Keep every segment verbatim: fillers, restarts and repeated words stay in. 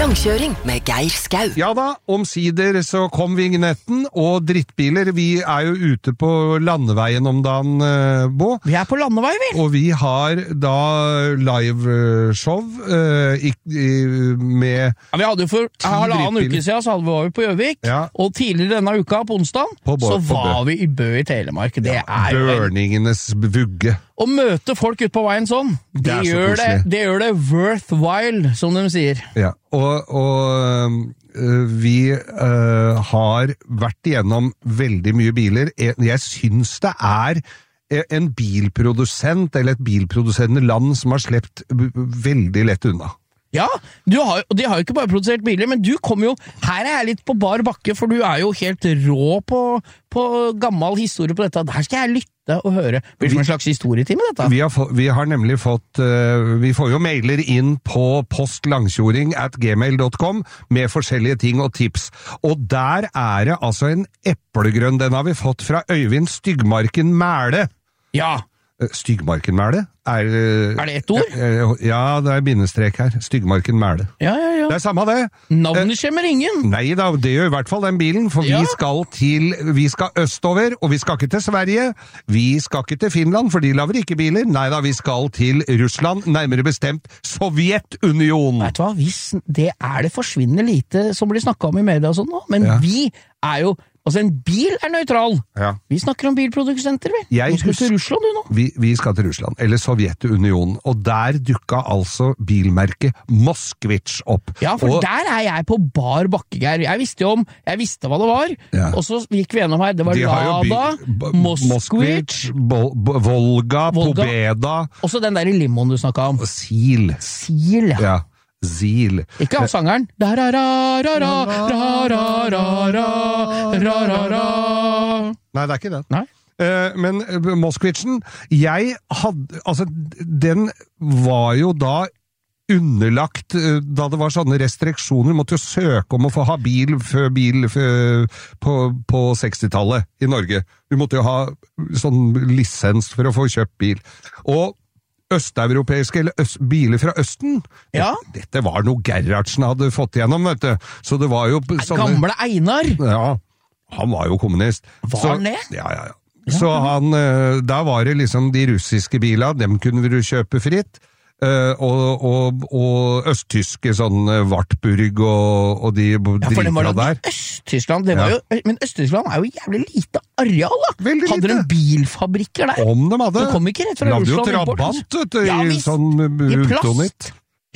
Langkjøring med Geir Skau. Ja da, omsider så kom vignetten, og drittbiler, vi er jo ute på landeveien om dagen, Bo. Vi er på landevei, vi. Og vi har da liveshow uh, i, i, med ja, vi hadde jo for halvannen uke siden, så hadde vi jo på Gjøvik, ja. Og tidligere denne uka, på onsdag, på Bø, så var på vi i Bø i Telemark. Det ja, er jo Børningenes vugge. Å møte folk ut på veien sånn, det, det, gjør, det, det gjør det worthwhile, som de sier. Ja, og, og uh, vi uh, har vært igjennom veldig mye biler. Jeg synes det er en bilprodusent, eller et bilprodusentende land, som har slept veldig lett unna. Ja, du har, og de har jo ikke bare produsert biler, men du kommer jo, her er jeg litt på bar bakke, for du er jo helt rå på, på gammel historie på dette. Der skal jeg lytte og høre. Blir det som en slags historietime, dette? Vi har, vi har nemlig fått, uh, vi får jo mailer inn på postlangkjoring at gmail dot com med forskjellige ting og tips. Og der er det altså en eplegrønn, den har vi fått fra Øyvind Styggmarken Mæle. Ja. Styggmarken Mæle? Er, er det ett ord? Ja, det er bindestrek her. Styggmarken Mæle. Ja, ja, ja. Det er samme det. Navnet kommer ingen. Nei da, det gjør i hvert fall den bilen, for ja. vi skal til, vi skal østover, og vi skal ikke til Sverige, vi skal ikke til Finland, for de laver ikke biler. Nei da, vi skal til Russland, nærmere bestemt Sovjetunionen. Vet du hva, hvis det er det forsvinnende lite som blir snakket om i media og sånn nå, men ja. vi er jo altså, en bil er nøytral. Ja. Vi snakker om bilprodusenter, vi. Jeg nå skal husker, til Russland, du nå. Vi, vi skal til Russland, eller Sovjetunionen, og der dukka altså bilmerket Moskvich opp. Ja, for og, der er jeg på bar bakke, Geir. Jeg visste jo om, jeg visste hva det var, ja. og så gikk vi gjennom her. Det var De Lada, Moskvich, Volga, Volga, Pobeda. Og så den der i limoen du snakket om. Sil. Sil, ja. Ja. Zil. Ikke av sangeren. Nei, det er ikke den. Nei. Uh, men uh, Moskvitchen, jeg hadde, altså, den var jo da underlagt, uh, da det var sånne restriksjoner, måtte jo søke om å få ha bil før bil før, på, på sekstitallet i Norge. Du måtte jo ha sånn lisens for å få kjøpt bil. Og østeuropeiske eller øst, biler fra Østen. Ja. Dette, dette var noe Gerhardsen hadde fått igjennom, vet du. Så det var jo sånne... Gamle Einar? Ja, han var jo kommunist. Var så, han det? Ja, ja, ja. ja så han, da var det liksom de russiske biler, dem kunne du kjøpe fritt. Uh, og, og, og østtyske sånn Wartburg og, og de drita der. Ja, for det var jo Øst-Tyskland, det var ja. jo, men Øst-Tyskland er jo jævlig lite areal, da. Veldig hadde lite. De bilfabrikker der? Om de hadde. De kom ikke rett fra Russland. Russland. De hadde jo trabant, vet du, ja, i sånn ultronitt.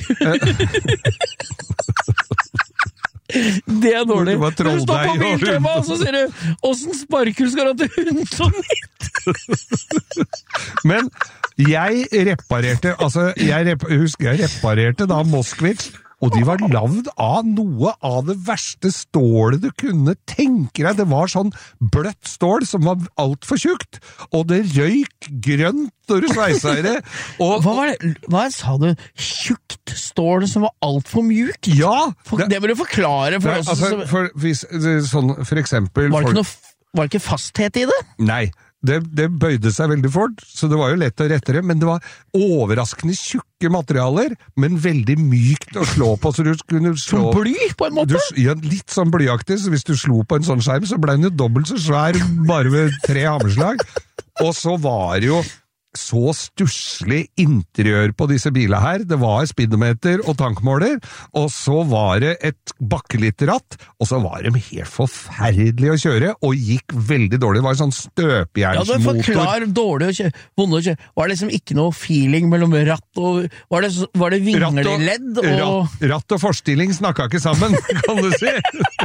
Det er dårlig. Det var Når du står på biltema, så sier du, hvordan sparkel skal du til ultronitt? Men jeg reparerte, altså, jeg rep, husker jeg reparerte da Moskvich, og de var lavd av noe av det verste stålet du kunne tenke deg. Det var sånn bløtt stål som var alt for tjukt, og det røyk grønt når du sveisa i det. Og, hva var det? Hva sa du? Tjukt stål som var alt for mjukt? Ja! Det, det må du forklare for det, oss. Altså, for, hvis, sånn, for eksempel... Var det, for, ikke noe, var det ikke fasthet i det? Nei. Det, det bøyde seg veldig fort, så det var jo lett å rette det, men det var overraskende tjukke materialer, men veldig mykt å slå på, så du kunne slå... Som bly, på en måte? Du, ja, litt sånn blyaktig, så hvis du slo på en sånn skjerm, så ble den jo dobbelt så svær, bare med tre hammerslag. Og så var det jo så stusslig interiør på disse bilene her. Det var speedometer og tankmåler, og så var det et bakkelitteratt, og så var de helt forferdelige å kjøre, og gikk veldig dårlig. Det var en sånn støpjernsmotor. Ja, du forklarer dårlig å kjøre, vonde å kjøre. Var det liksom ikke noe feeling mellom ratt og... Var det, var det vingleledd og... Ratt, ratt og forstilling snakket ikke sammen, kan du si.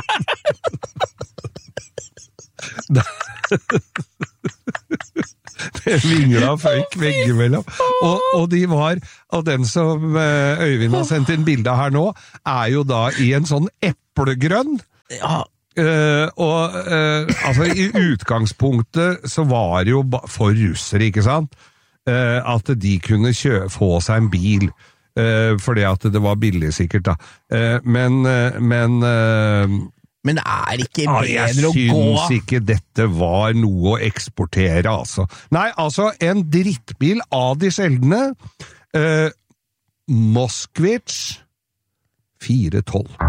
Da... Det vingla føyk veggimellom. Og, og de var, og den som Øyvind har sendt inn bildet her nå, er jo da i en sånn eplegrønn. Ja. Uh, og uh, altså i utgangspunktet så var det jo for russere, ikke sant? Uh, at de kunne kjø, få seg en bil. Uh, fordi at det var billig sikkert da. Uh, men... Uh, men uh, Men det er ikke bedre å gå? Jeg syns ikke dette var noe å eksportere, altså. Nei, altså, en drittbil av de sjeldne. Eh, Moskvich fire tolv.